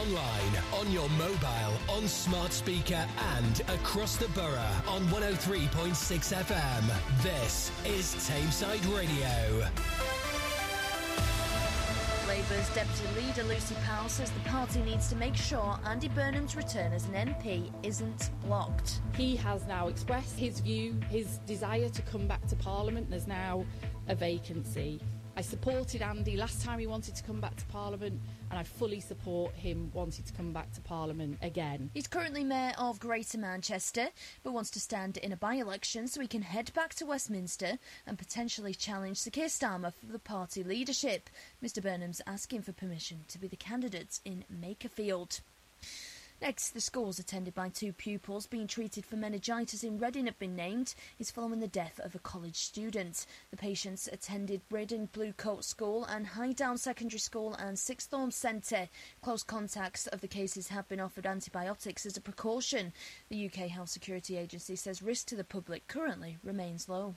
online, on your mobile, on smart speaker and across the borough on 103.6 FM. This is Tameside Radio. Labour's Deputy Leader Lucy Powell says the party needs to make sure Andy Burnham's return as an MP isn't blocked. He has now expressed his view, his desire to come back to Parliament. There's now a vacancy. I supported Andy last time he wanted to come back to Parliament, and I fully support him wanting to come back to Parliament again. He's currently Mayor of Greater Manchester, but wants to stand in a by-election so he can head back to Westminster and potentially challenge Sir Keir Starmer for the party leadership. Mr Burnham's asking for permission to be the candidate in Makerfield. Next, the schools attended by 2 pupils being treated for meningitis in Reading have been named. It's following the death of a college student. The patients attended Reading Bluecoat School and Highdown Secondary School and Sixthorn Centre. Close contacts of the cases have been offered antibiotics as a precaution. The UK Health Security Agency says risk to the public currently remains low.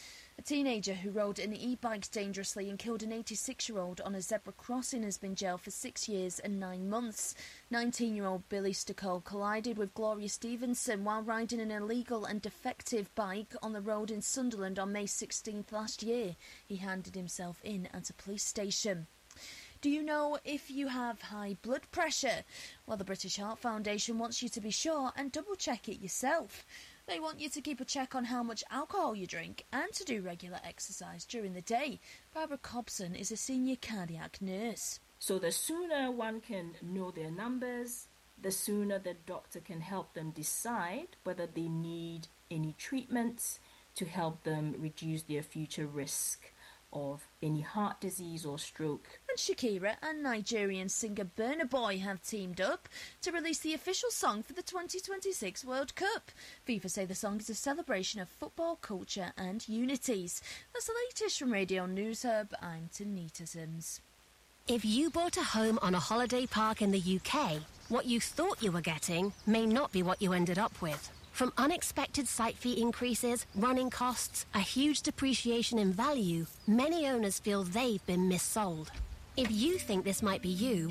A teenager who rode an e-bike dangerously and killed an 86-year-old on a zebra crossing has been jailed for 6 years and 9 months. 19-year-old Billy Stucco collided with Gloria Stevenson while riding an illegal and defective bike on the road in Sunderland on May 16th last year. He handed himself in at a police station. Do you know if you have high blood pressure? Well, the British Heart Foundation wants you to be sure and double-check it yourself. They want you to keep a check on how much alcohol you drink and to do regular exercise during the day. Barbara Cobson is a senior cardiac nurse. So the sooner one can know their numbers, the sooner the doctor can help them decide whether they need any treatments to help them reduce their future risk of any heart disease or stroke. And Shakira and Nigerian singer Burna Boy have teamed up to release the official song for the 2026 World Cup. FIFA say the song is a celebration of football culture and unities. That's the latest from Radio News Hub. I'm Tanita Sims. If you bought a home on a holiday park in the UK, what you thought you were getting may not be what you ended up with. From unexpected site fee increases, running costs, a huge depreciation in value, many owners feel they've been missold. If you think this might be you,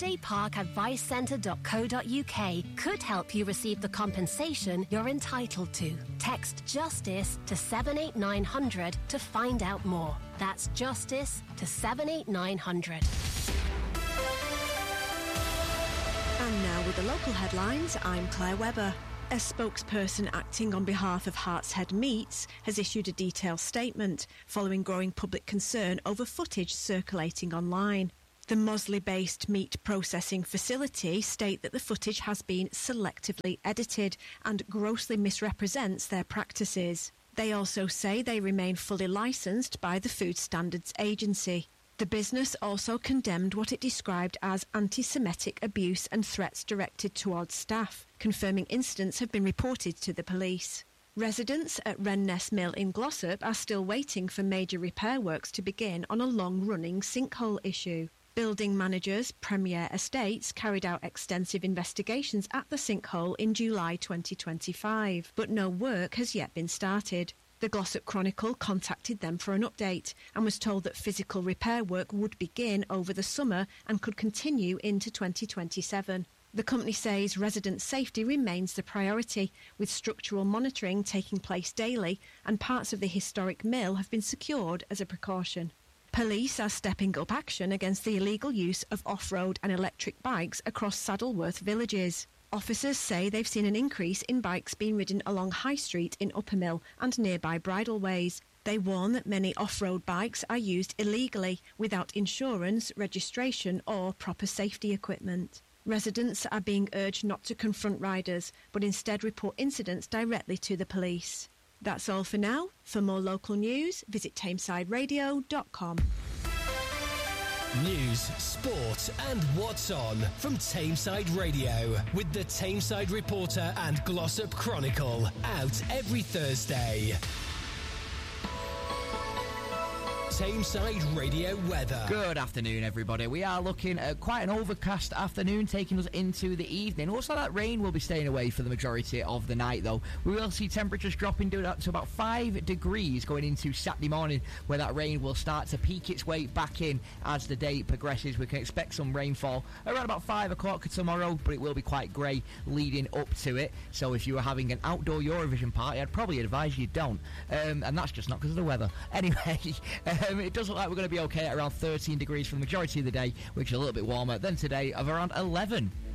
holidayparkadvicecentre.co.uk could help you receive the compensation you're entitled to. Text JUSTICE to 78900 to find out more. That's JUSTICE to 78900. And now with the local headlines, I'm Claire Webber. A spokesperson acting on behalf of Hartshead Meats has issued a detailed statement following growing public concern over footage circulating online. The Mosley-based meat processing facility state that the footage has been selectively edited and grossly misrepresents their practices. They also say they remain fully licensed by the Food Standards Agency. The business also condemned what it described as anti-Semitic abuse and threats directed towards staff, confirming incidents have been reported to the police. Residents at Wrenness Mill in Glossop are still waiting for major repair works to begin on a long-running sinkhole issue. Building managers Premier Estates carried out extensive investigations at the sinkhole in July 2025, but no work has yet been started. The Glossop Chronicle contacted them for an update and was told that physical repair work would begin over the summer and could continue into 2027. The company says resident safety remains the priority, with structural monitoring taking place daily, and parts of the historic mill have been secured as a precaution. Police are stepping up action against the illegal use of off-road and electric bikes across Saddleworth villages. Officers say they've seen an increase in bikes being ridden along High Street in Uppermill and nearby bridleways. They warn that many off-road bikes are used illegally without insurance, registration or proper safety equipment. Residents are being urged not to confront riders, but instead report incidents directly to the police. That's all for now. For more local news, visit tamesideradio.com. News, sport and what's on from Tameside Radio with the Tameside Reporter and Glossop Chronicle, out every Thursday. Tameside Radio weather. Good afternoon, everybody. We are looking at quite an overcast afternoon taking us into the evening. Also, that rain will be staying away for the majority of the night, though. We will see temperatures dropping to about 5 degrees going into Saturday morning, where that rain will start to peak its way back in as the day progresses. We can expect some rainfall around about 5 o'clock tomorrow, but it will be quite grey leading up to it. So if you are having an outdoor Eurovision party, I'd probably advise you don't. And that's just not because of the weather. Anyway, it does look like we're going to be okay at around 13 degrees for the majority of the day, which is a little bit warmer than today of around 11.